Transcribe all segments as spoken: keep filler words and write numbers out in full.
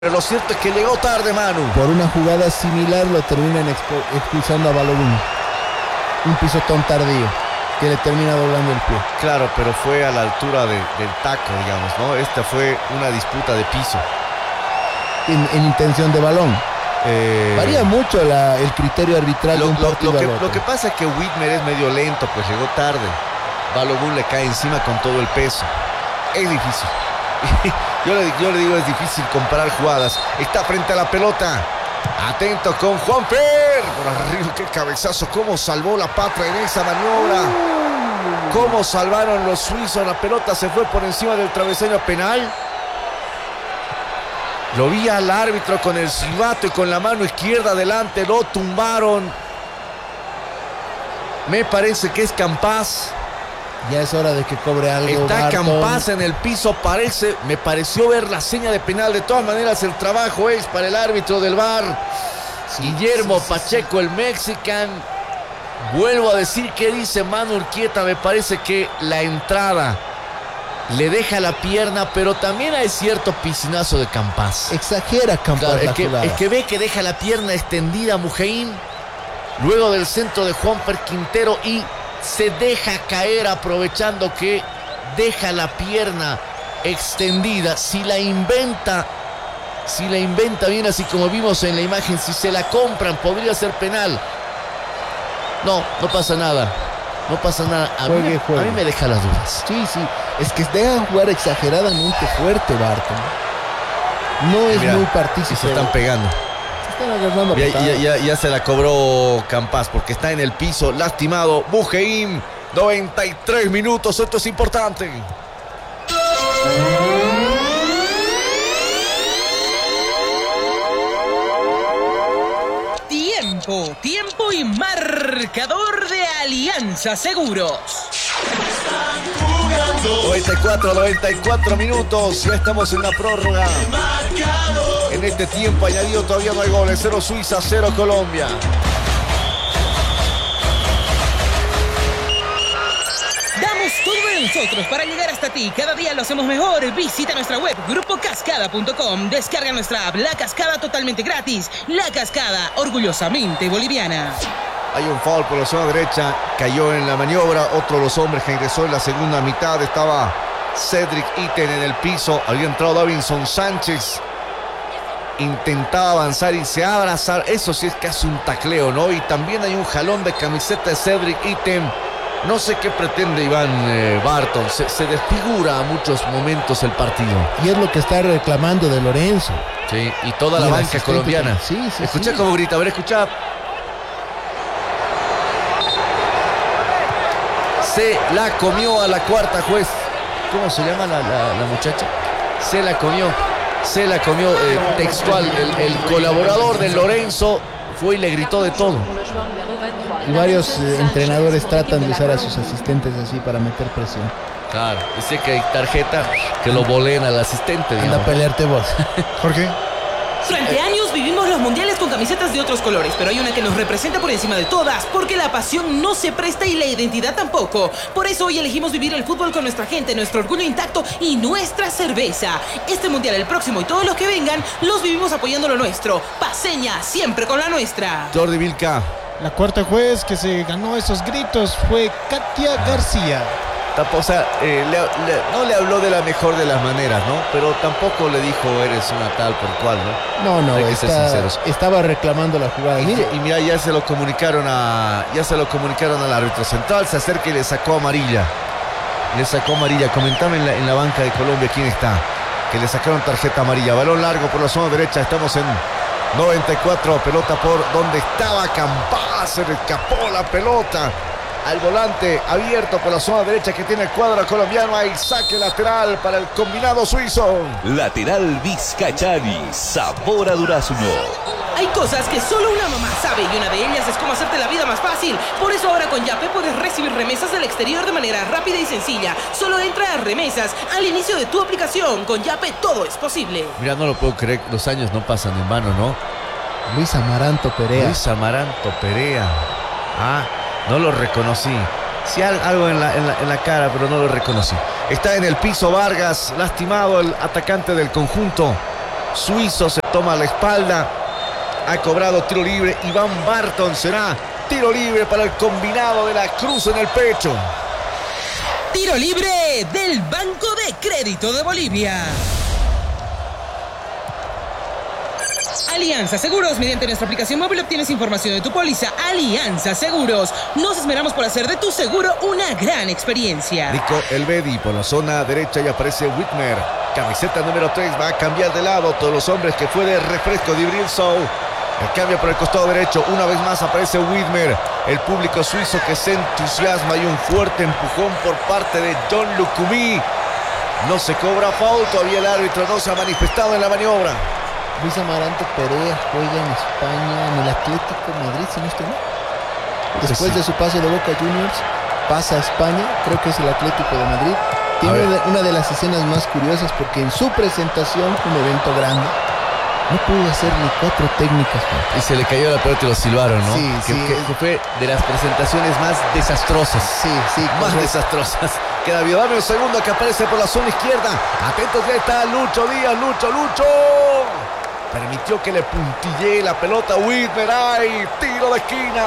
Pero lo cierto es que llegó tarde, Manu. Por una jugada similar lo terminan expu- expulsando a Balogun. Un pisotón tardío que le termina doblando el pie. Claro, pero fue a la altura de, del taco, digamos, ¿no? Esta fue una disputa de piso. En, en intención de balón. Eh, Varía mucho la, el criterio arbitral lo, de un lo, partido lo, que, al otro. lo que pasa es que Whitmer es medio lento, pues llegó tarde. Balogun le cae encima con todo el peso. Es difícil. Yo le, yo le digo, es difícil comparar jugadas. Está frente a la pelota. Atento con Juanfer. Por arriba, qué cabezazo. Cómo salvó la patria en esa maniobra. Cómo salvaron los suizos. La pelota se fue por encima del travesaño penal. Lo vi al árbitro con el silbato y con la mano izquierda adelante. Lo tumbaron. Me parece que es Campás. Ya es hora de que cobre algo. Está Barton. Campás en el piso, parece, me pareció ver la seña de penal. De todas maneras, el trabajo es para el árbitro del V A R, sí, Guillermo sí, sí, Pacheco, sí. El mexican. Vuelvo a decir que dice Manu Urquieta, me parece que la entrada le deja la pierna, pero también hay cierto piscinazo de Campás. Exagera Campás. Claro, la es, que, jugada. es que ve que deja la pierna extendida Mujeín, luego del centro de Juanfer Quintero, y se deja caer aprovechando que deja la pierna extendida. Si la inventa, si la inventa bien, así como vimos en la imagen, si se la compran, podría ser penal. No, no pasa nada. No pasa nada. A, juegue, mí, juegue. a mí me deja las dudas. Sí, sí. Es que dejan jugar exageradamente fuerte, Barton. No es Mira, muy partícipe. se están pegando. Están agarrando ya, ya, ya, ya se la cobró Campás porque está en el piso, lastimado. Mujeín, noventa y tres minutos, esto es importante. Tiempo, tiempo y marcador de Alianza Seguros. noventa y cuatro, noventa y cuatro minutos, ya estamos en la prórroga. En este tiempo añadido todavía no hay goles. Cero Suiza, cero Colombia. Damos todo de nosotros para llegar hasta ti. Cada día lo hacemos mejor. Visita nuestra web grupo cascada punto com. Descarga nuestra app La Cascada totalmente gratis. La Cascada, orgullosamente boliviana. Hay un foul por la zona derecha. Cayó en la maniobra. Otro de los hombres que ingresó en la segunda mitad. Estaba Cedric Itten en el piso. Había entrado Davinson Sánchez. Intentaba avanzar y se abrazar. Eso sí es casi un tacleo, ¿no? Y también hay un jalón de camiseta de Cedric Itten. No sé qué pretende Iván eh, Barton. Se, se desfigura a muchos momentos el partido. Y es lo que está reclamando de Lorenzo. Sí, y toda y la banca colombiana. Sí, sí, escucha sí. cómo grita. A ver, escucha. Se la comió a la cuarta, juez. ¿Cómo se llama la, la, la muchacha? Se la comió. Se la comió eh, textual. El, el colaborador de Lorenzo fue y le gritó de todo. Y varios eh, entrenadores tratan de usar a sus asistentes así para meter presión. Claro, dice que hay tarjeta que lo volen al asistente, digamos. Anda a pelearte vos. ¿Por qué? Durante años vivimos los mundiales con camisetas de otros colores, pero hay una que nos representa por encima de todas, porque la pasión no se presta y la identidad tampoco. Por eso hoy elegimos vivir el fútbol con nuestra gente, nuestro orgullo intacto y nuestra cerveza. Este mundial, el próximo y todos los que vengan, los vivimos apoyando lo nuestro. Paceña, siempre con la nuestra. Jordi Vilca. La cuarta juez que se ganó esos gritos fue Katia García. O sea, eh, le, le, no le habló de la mejor de las maneras, ¿no? Pero tampoco le dijo eres una tal por cual, ¿no? No, no, hay que está, ser sinceros. Estaba reclamando la jugada. Y, mire, y mira, ya se lo comunicaron a, ya se lo comunicaron al árbitro central, se acerca y le sacó amarilla. Le sacó amarilla. Comentame en la, en la banca de Colombia quién está. Que le sacaron tarjeta amarilla. Balón largo por la zona derecha. Estamos en noventa y cuatro. Pelota por donde estaba Campás. Se le escapó la pelota al volante abierto por la zona derecha que tiene el cuadro colombiano. Hay saque lateral para el combinado suizo. Lateral Vizcachani, sabor a durazno. Hay cosas que solo una mamá sabe y una de ellas es cómo hacerte la vida más fácil. Por eso ahora con Yape puedes recibir remesas del exterior de manera rápida y sencilla. Solo entra a remesas al inicio de tu aplicación. Con Yape todo es posible. Mira, no lo puedo creer, los años no pasan en vano, ¿no? Luis Amaranto Perea. Luis Amaranto Perea. Ah, no lo reconocí. Sí, algo en la, en, la, en la cara, pero no lo reconocí. Está en el piso Vargas, lastimado el atacante del conjunto suizo se toma la espalda. Ha cobrado tiro libre. Iván Barton será tiro libre para el combinado de la cruz en el pecho. Tiro libre del Banco de Crédito de Bolivia. Alianza Seguros. Mediante nuestra aplicación móvil obtienes información de tu póliza. Alianza Seguros. Nos esmeramos por hacer de tu seguro una gran experiencia. Nico Elvedi por la zona derecha y aparece Whitmer. Camiseta número tres, va a cambiar de lado. Todos los hombres que fue de refresco de Ibril Sow. El cambio por el costado derecho. Una vez más aparece Whitmer. El público suizo que se entusiasma y un fuerte empujón por parte de John Lucumí. No se cobra foul. Todavía el árbitro no se ha manifestado en la maniobra. Luis Amaranto Perea juega en España, en el Atlético Madrid, si no estoy mal. Después sí. de su pase de Boca Juniors, pasa a España, creo que es el Atlético de Madrid. Tiene una, una de las escenas más curiosas porque en su presentación, un evento grande, no pudo hacer ni cuatro técnicas. Man. Y se le cayó la pelota y lo silbaron, ¿no? Sí, que, sí. que, que fue de las presentaciones más desastrosas. Sí, sí. Más correcto. desastrosas. Queda bien, dame un segundo que aparece por la zona izquierda. Atentos, ya está Lucho Díaz, Lucho, Lucho. Permitió que le puntillee la pelota a Whitmer. ¡Ay! Tiro de esquina.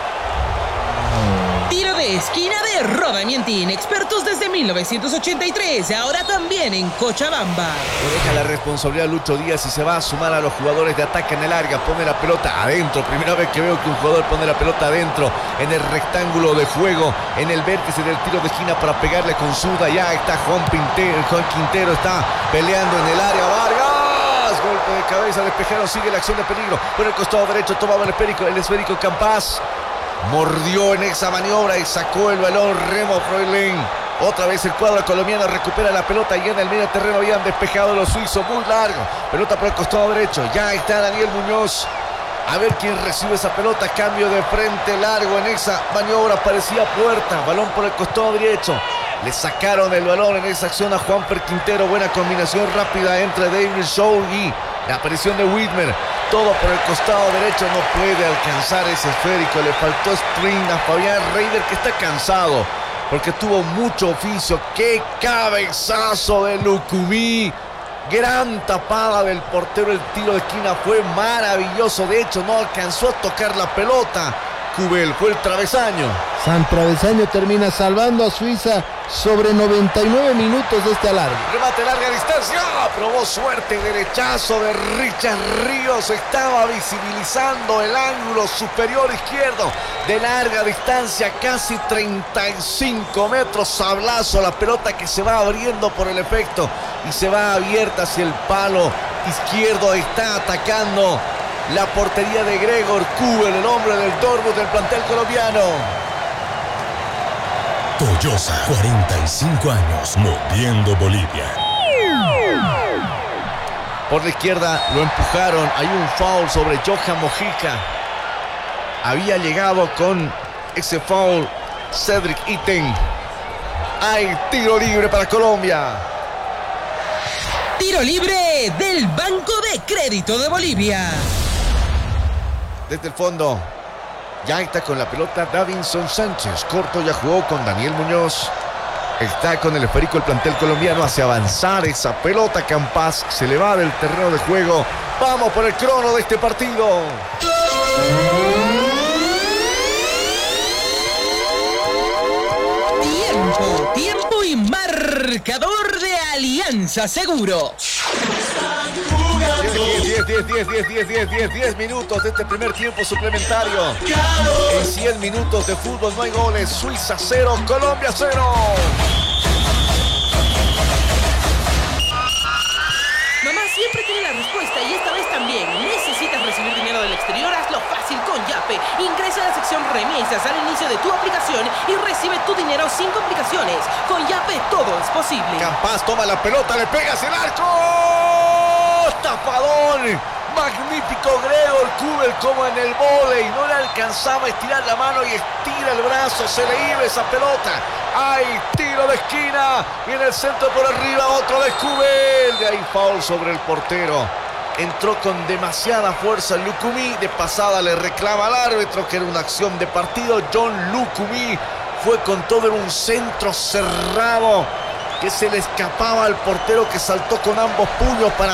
Tiro de esquina de Roda Mientín. Expertos desde mil novecientos ochenta y tres. Ahora también en Cochabamba. No deja la responsabilidad a Lucho Díaz y se va a sumar a los jugadores de ataque en el área. Pone la pelota adentro. Primera vez que veo que un jugador pone la pelota adentro en el rectángulo de juego, en el vértice del tiro de esquina para pegarle con zurda. Ya está Juan Quintero, Juan Quintero está peleando en el área. Vargas. Golpe de cabeza, despejaron, sigue la acción de peligro. Por el costado derecho tomaba el esférico, el esférico Campas. Mordió en esa maniobra y sacó el balón Remo Freulen. Otra vez el cuadro colombiano recupera la pelota y en el medio terreno habían despejado los suizos muy largo. Pelota por el costado derecho, ya está Daniel Muñoz. A ver quién recibe esa pelota, cambio de frente largo en esa maniobra, parecía puerta. Balón por el costado derecho. Le sacaron el balón en esa acción a Juanfer Quintero. Buena combinación rápida entre David Shaw y la aparición de Whitmer. Todo por el costado derecho. No puede alcanzar ese esférico. Le faltó sprint a Fabián Reider, que está cansado porque tuvo mucho oficio. ¡Qué cabezazo de Lucumí! Gran tapada del portero. El tiro de esquina fue maravilloso. De hecho, no alcanzó a tocar la pelota. Cubel, fue el travesaño. San Travesaño termina salvando a Suiza sobre noventa y nueve minutos de este alargue. Remate larga distancia. Probó suerte. Derechazo de Richard Ríos. Estaba visibilizando el ángulo superior izquierdo de larga distancia. Casi treinta y cinco metros. Sablazo. La pelota que se va abriendo por el efecto y se va abierta hacia el palo izquierdo. Está atacando la portería de Gregor Kobel, el hombre del Dortmund del plantel colombiano. Toyosa, cuarenta y cinco años, moviendo Bolivia. Por la izquierda lo empujaron. Hay un foul sobre Johan Mojica. Había llegado con ese foul Cedric Itten. Hay tiro libre para Colombia. Tiro libre del Banco de Crédito de Bolivia. Desde el fondo, ya está con la pelota Davinson Sánchez. Corto ya jugó con Daniel Muñoz. Está con el esférico el plantel colombiano. Hace avanzar esa pelota. Campas se le va del terreno de juego. Vamos por el crono de este partido. Tiempo, tiempo y marcador de Alianza Seguros. diez, diez, diez, diez, diez, diez, diez, diez minutos de este primer tiempo suplementario. En cien minutos de fútbol no hay goles. Suiza cero, Colombia cero. Mamá siempre tiene la respuesta y esta vez también. ¿Necesitas recibir dinero del exterior? Hazlo fácil con Yape. Ingresa a la sección remesas al inicio de tu aplicación y recibe tu dinero sin complicaciones. Con Yape todo es posible. Campas toma la pelota, le pega hacia el arco. Tapadón. Magnífico Gregor Kobel como en el vóley. No le alcanzaba a estirar la mano y estira el brazo. Se le iba esa pelota. Hay tiro de esquina. Y en el centro por arriba otro de Kobel. De ahí foul sobre el portero. Entró con demasiada fuerza Lucumí. De pasada le reclama al árbitro que era una acción de partido. John Lucumí fue con todo en un centro cerrado que se le escapaba al portero, que saltó con ambos puños para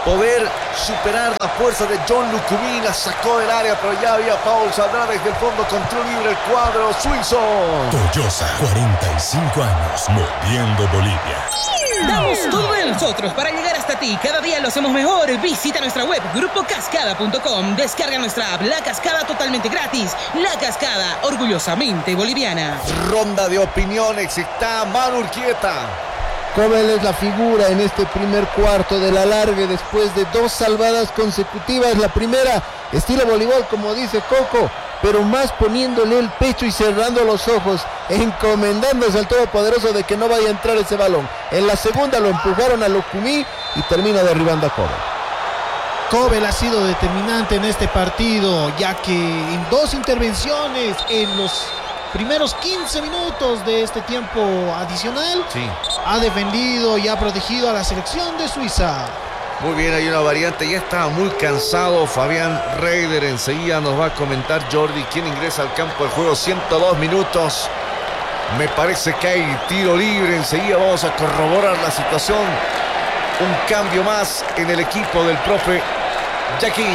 poder superar la fuerza de John Lucumí, la sacó del área, pero ya había foul, saldrá desde el fondo con tiro libre el cuadro suizo. Toyosa, cuarenta y cinco años, moviendo Bolivia. Damos todo de nosotros para llegar hasta ti. Cada día lo hacemos mejor. Visita nuestra web grupo cascada punto com. Descarga nuestra app La Cascada totalmente gratis. La Cascada, orgullosamente boliviana. Ronda de opiniones, está Manu Urquieta. Kobel es la figura en este primer cuarto del alargue después de dos salvadas consecutivas. La primera, estilo voleibol, como dice Coco, pero más poniéndole el pecho y cerrando los ojos, encomendándose al Todopoderoso de que no vaya a entrar ese balón. En la segunda lo empujaron a Lucumí y termina derribando a Kobel. Kobel ha sido determinante en este partido, ya que en dos intervenciones en los primeros quince minutos de este tiempo adicional, Sí. ha defendido y ha protegido a la selección de Suiza. Muy bien, hay una variante, ya estaba muy cansado Fabián Reider. Enseguida nos va a comentar Jordi quién ingresa al campo de juego. ciento dos minutos. Me parece que hay tiro libre. Enseguida vamos a corroborar la situación. Un cambio más en el equipo del profe Jaquín.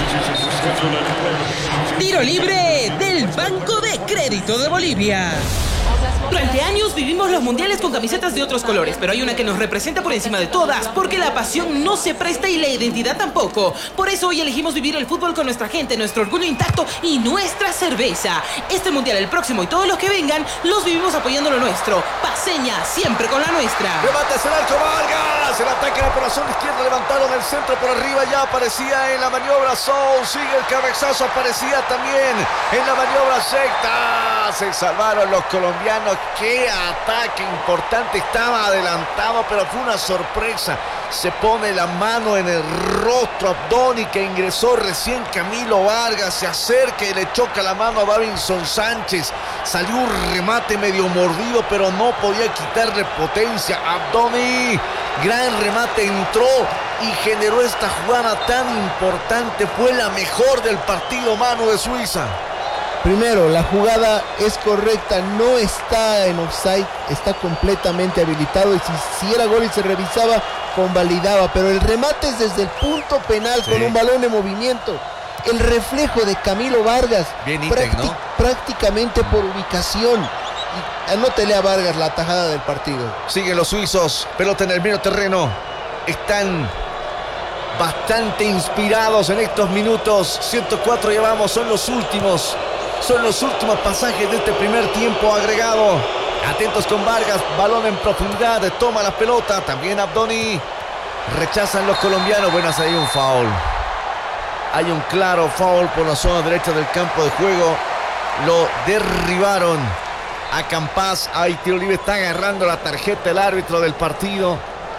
Tiro libre del Banco de Crédito de Bolivia. Durante años vivimos los mundiales con camisetas de otros colores, pero hay una que nos representa por encima de todas, porque la pasión no se presta y la identidad tampoco. Por eso hoy elegimos vivir el fútbol con nuestra gente, nuestro orgullo intacto y nuestra cerveza. Este mundial, el próximo y todos los que vengan, los vivimos apoyando lo nuestro. Paseña, siempre con la nuestra. Remate hacia el arco Vargas. El ataque en la corazón izquierda, levantaron el centro por arriba. Ya aparecía en la maniobra Soul. Sigue el cabezazo, aparecía también en la maniobra secta. Se salvaron los colombianos. Qué ataque importante, estaba adelantado, pero fue una sorpresa. Se pone la mano en el rostro Abdoni, que ingresó recién Camilo Vargas, se acerca y le choca la mano a Babinson Sánchez. Salió un remate medio mordido, pero no podía quitarle potencia. Abdoni, gran remate, entró y generó esta jugada tan importante. Fue la mejor del partido, mano de Suiza. Primero, la jugada es correcta, no está en offside, está completamente habilitado y si, si era gol y se revisaba, convalidaba, pero el remate es desde el punto penal, sí, con un balón en movimiento. El reflejo de Camilo Vargas, bien Intec, ¿no? prácticamente por ubicación. Y anótele a Vargas la tajada del partido. Siguen los suizos, pelota en el medio terreno. Están bastante inspirados en estos minutos. ciento cuatro llevamos, son los últimos. Son los últimos pasajes de este primer tiempo agregado. Atentos con Vargas, balón en profundidad, toma la pelota, también Abdoni. Rechazan los colombianos, buenas, hay un foul. Hay un claro foul por la zona derecha del campo de juego. Lo derribaron a Campás. Ahí tiro libre, está agarrando la tarjeta el árbitro del partido.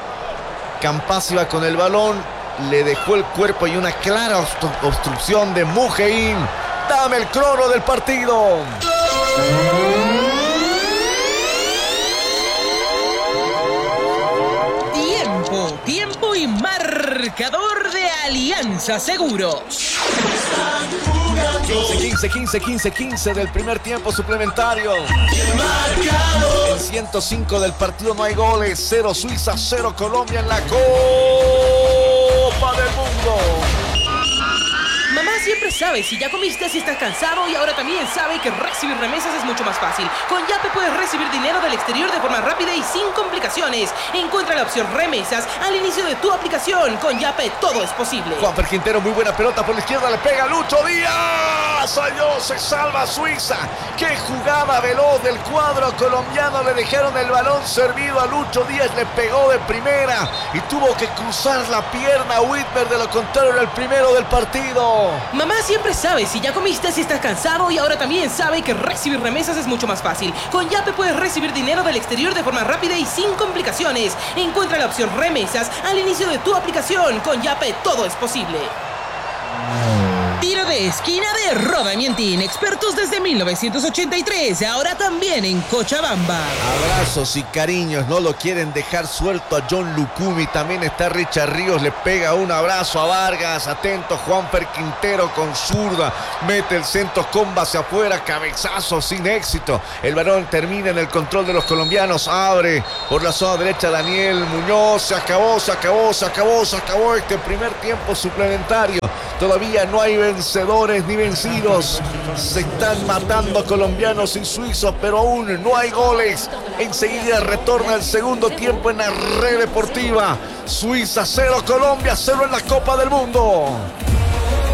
Campás iba con el balón, le dejó el cuerpo y una clara obstrucción de Mujeín. Dame el crono del partido. Tiempo, tiempo y marcador de Alianza Seguros. quince, quince, quince, quince del primer tiempo suplementario. En ciento cinco del partido no hay goles. Cero Suiza, cero Colombia en la Copa del Mundo. Mamá siempre sabe si ya comiste, si estás cansado, y ahora también sabe que recibir remesas es mucho más fácil. Con Yape puedes recibir dinero del exterior de forma rápida y sin complicaciones. Encuentra la opción remesas al inicio de tu aplicación. Con Yape todo es posible. Juanfer Quintero, muy buena pelota por la izquierda, le pega Lucho Díaz. Salió, se salva Suiza. Qué jugada veloz del cuadro colombiano. Le dejaron el balón servido a Lucho Díaz, le pegó de primera y tuvo que cruzar la pierna a Whitmer. De lo contrario era el primero del partido. Mamá siempre sabe si ya comiste, si estás cansado, y ahora también sabe que recibir remesas es mucho más fácil. Con Yape puedes recibir dinero del exterior de forma rápida y sin complicaciones. Encuentra la opción remesas al inicio de tu aplicación. Con Yape todo es posible. Tiro de esquina de Roda Mientín, expertos desde mil novecientos ochenta y tres, ahora también en Cochabamba. Abrazos y cariños, no lo quieren dejar suelto a John Lucumi. También está Richard Ríos, le pega un abrazo a Vargas. Atento Juanfer Quintero con zurda, mete el centro, comba hacia afuera, cabezazo sin éxito. El balón termina en el control de los colombianos, abre por la zona derecha Daniel Muñoz. Se acabó, se acabó, se acabó, se acabó este primer tiempo suplementario. Todavía no hay vencedores ni vencidos. Se están matando colombianos y suizos, pero aún no hay goles. Enseguida retorna el segundo tiempo en la Red Deportiva. Suiza cero, Colombia cero en la Copa del Mundo.